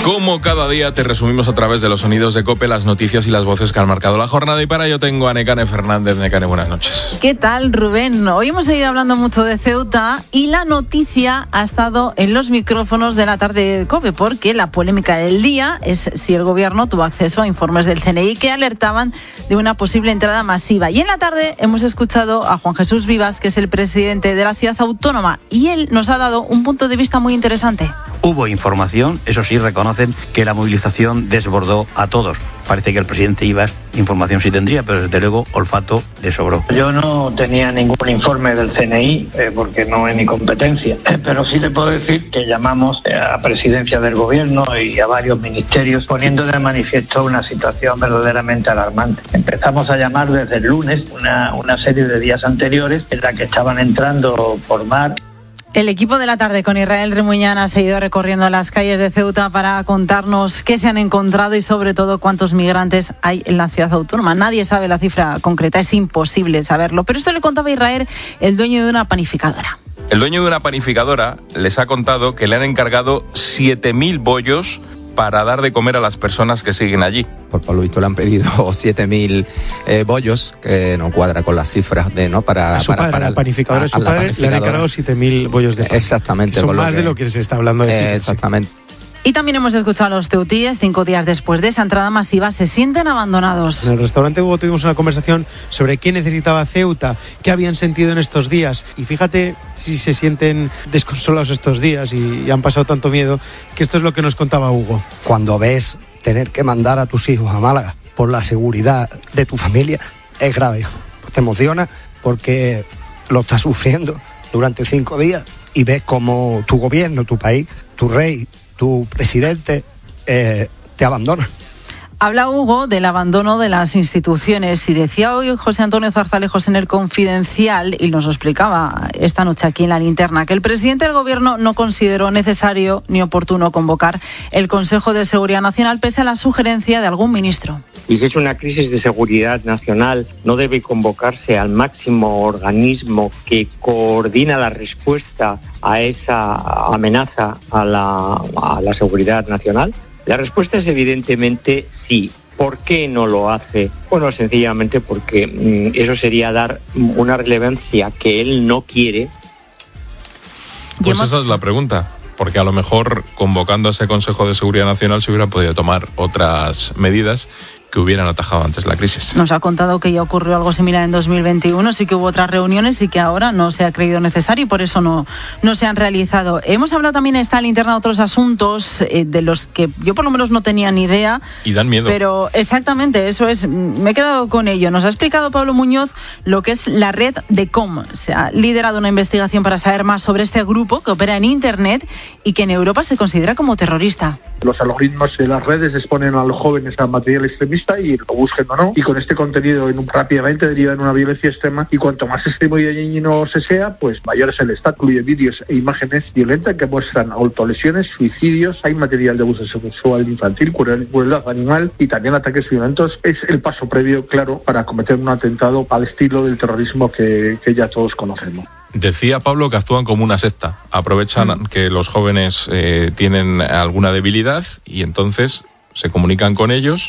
Como cada día te resumimos a través de los sonidos de COPE las noticias y las voces que han marcado la jornada, y para ello tengo a Nekane Fernández. Nekane, buenas noches. ¿Qué tal, Rubén? Hoy hemos seguido hablando mucho de Ceuta y la noticia ha estado en los micrófonos de la tarde de COPE, porque la polémica del día es si el gobierno tuvo acceso a informes del CNI que alertaban de una posible entrada masiva. Y en la tarde hemos escuchado a Juan Jesús Vivas, que es el presidente de la ciudad autónoma, y él nos ha dado un punto de vista muy interesante. Hubo información, eso sí, reconocen que la movilización desbordó a todos. Parece que el presidente Vivas información sí tendría, pero desde luego olfato le sobró. Yo no tenía ningún informe del CNI porque no es mi competencia, pero sí le puedo decir que llamamos a presidencia del gobierno y a varios ministerios poniendo de manifiesto una situación verdaderamente alarmante. Empezamos a llamar desde el lunes, una serie de días anteriores, en la que estaban entrando por mar. El equipo de la tarde con Israel Remuñán ha seguido recorriendo las calles de Ceuta para contarnos qué se han encontrado y sobre todo cuántos migrantes hay en la ciudad autónoma. Nadie sabe la cifra concreta, es imposible saberlo. Pero esto le contaba Israel, el dueño de una panificadora. El dueño de una panificadora les ha contado que le han encargado 7.000 bollos para dar de comer a las personas que siguen allí. Por lo visto le han pedido 7.000 bollos, que no cuadra con las cifras de a su padre, la panificadora de su padre, le han encargado 7.000 bollos de pan. Exactamente. Son más de lo que se está hablando de cifras. Exactamente. Y también hemos escuchado a los ceutíes. 5 días después de esa entrada masiva se sienten abandonados. En el restaurante Hugo tuvimos una conversación sobre qué necesitaba Ceuta, qué habían sentido en estos días. Y fíjate si se sienten desconsolados estos días y han pasado tanto miedo, que esto es lo que nos contaba Hugo. Cuando ves tener que mandar a tus hijos a Málaga por la seguridad de tu familia, es grave. Te emociona porque lo estás sufriendo durante 5 días y ves cómo tu gobierno, tu país, tu rey, tu presidente te abandona. Habla Hugo del abandono de las instituciones y decía hoy José Antonio Zarzalejos en El Confidencial, y nos lo explicaba esta noche aquí en La Linterna, que el presidente del gobierno no consideró necesario ni oportuno convocar el Consejo de Seguridad Nacional pese a la sugerencia de algún ministro. Y si es una crisis de seguridad nacional, no debe convocarse al máximo organismo que coordina la respuesta a esa amenaza a la seguridad nacional. La respuesta es evidentemente sí. ¿Por qué no lo hace? Bueno, sencillamente porque eso sería dar una relevancia que él no quiere. Pues esa es la pregunta, porque a lo mejor convocando a ese Consejo de Seguridad Nacional se hubiera podido tomar otras medidas que hubieran atajado antes la crisis. Nos ha contado que ya ocurrió algo similar en 2021, sí que hubo otras reuniones y que ahora no se ha creído necesario y por eso no se han realizado. Hemos hablado también en esta linterna de otros asuntos de los que yo por lo menos no tenía ni idea. Y dan miedo. Pero exactamente, eso es, me he quedado con ello. Nos ha explicado Pablo Muñoz lo que es la red DECOM. Se ha liderado una investigación para saber más sobre este grupo que opera en Internet y que en Europa se considera como terrorista. Los algoritmos de las redes exponen a los jóvenes a material extremista y lo busquen o no, y con este contenido rápidamente deriva en una violencia extrema, y cuanto más extremo y dañino se sea, pues mayor es el estado. Incluye vídeos e imágenes violentas que muestran autolesiones, suicidios, hay material de abuso sexual infantil, crueldad animal y también ataques violentos. Es el paso previo, claro, para cometer un atentado al estilo del terrorismo que ya todos conocemos. Decía Pablo que actúan como una secta, aprovechan que los jóvenes tienen alguna debilidad y entonces se comunican con ellos